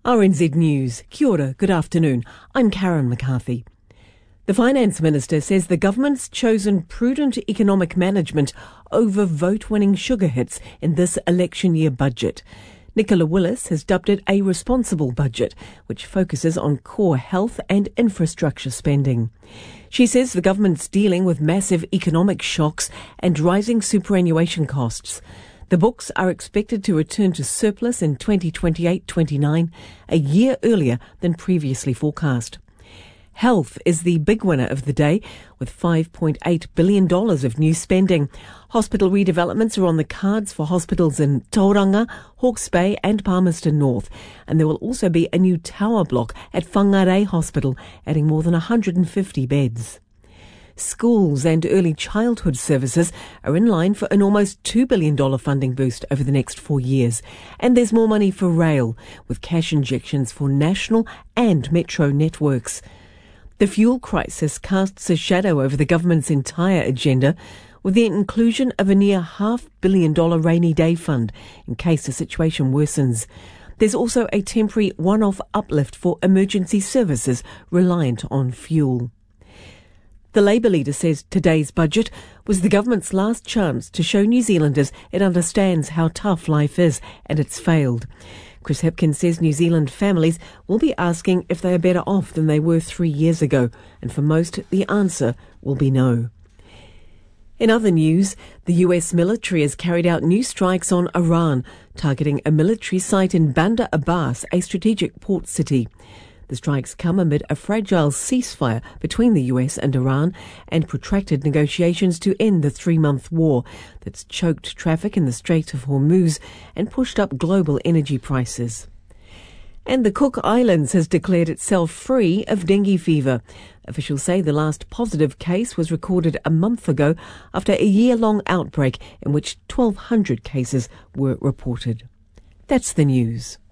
RNZ News. Kia ora, good afternoon. I'm Karen McCarthy. The Finance Minister says the government's chosen prudent economic management over vote-winning sugar hits in this election year budget. Nicola Willis has dubbed it a responsible budget, which focuses on core health and infrastructure spending. She says the government's dealing with massive economic shocks and rising superannuation costs. The books are expected to return to surplus in 2028-29, a year earlier than previously forecast. Health is the big winner of the day, with $5.8 billion of new spending. Hospital redevelopments are on the cards for hospitals in Tauranga, Hawke's Bay and Palmerston North, and there will also be a new tower block at Whangarei Hospital, adding more than 150 beds. Schools and early childhood services are in line for an almost $2 billion funding boost over the next 4 years. And there's more money for rail, with cash injections for national and metro networks. The fuel crisis casts a shadow over the government's entire agenda, with the inclusion of a near $500 million rainy day fund in case the situation worsens. There's also a temporary one-off uplift for emergency services reliant on fuel. The Labour leader says today's budget was the government's last chance to show New Zealanders it understands how tough life is, and it's failed. Chris Hipkins says New Zealand families will be asking if they are better off than they were 3 years ago, and for most, the answer will be no. In other news, the US military has carried out new strikes on Iran, targeting a military site in Bandar Abbas, a strategic port city. The strikes come amid a fragile ceasefire between the US and Iran and protracted negotiations to end the 3-month war that's choked traffic in the Strait of Hormuz and pushed up global energy prices. And the Cook Islands has declared itself free of dengue fever. Officials say the last positive case was recorded a month ago after a year-long outbreak in which 1,200 cases were reported. That's the news.